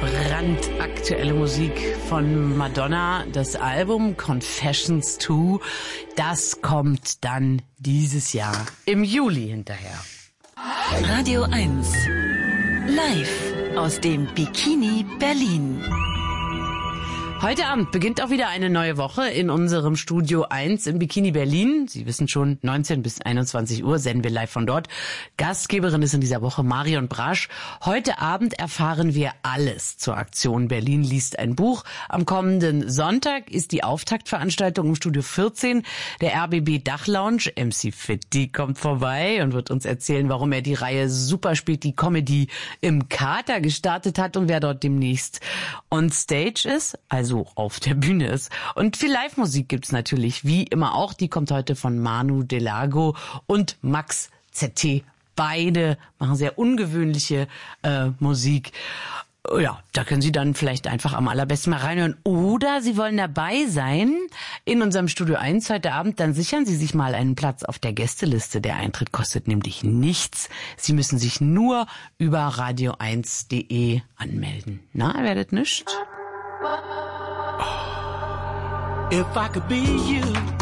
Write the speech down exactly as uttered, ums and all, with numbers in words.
brandaktuelle Musik von Madonna. Das Album Confessions zwei, das kommt dann dieses Jahr im Juli hinterher. Radio eins. Live aus dem Bikini Berlin. Heute Abend beginnt auch wieder eine neue Woche in unserem Studio eins im Bikini Berlin. Sie wissen schon, neunzehn bis einundzwanzig Uhr senden wir live von dort. Gastgeberin ist in dieser Woche Marion Brasch. Heute Abend erfahren wir alles zur Aktion Berlin liest ein Buch. Am kommenden Sonntag ist die Auftaktveranstaltung im Studio vierzehn der R B B Dachlounge. M C Fitti kommt vorbei und wird uns erzählen, warum er die Reihe Super spät die Comedy im Kater gestartet hat und wer dort demnächst on stage ist, also auf der Bühne ist. Und viel Live-Musik gibt's natürlich, wie immer auch. Die kommt heute von Manu Delago und Max Z T. Beide machen sehr ungewöhnliche äh, Musik. Ja, da können Sie dann vielleicht einfach am allerbesten mal reinhören. Oder Sie wollen dabei sein in unserem Studio eins heute Abend, dann sichern Sie sich mal einen Platz auf der Gästeliste. Der Eintritt kostet nämlich nichts. Sie müssen sich nur über radio eins punkt de anmelden. Na, werdet nicht? If I could be you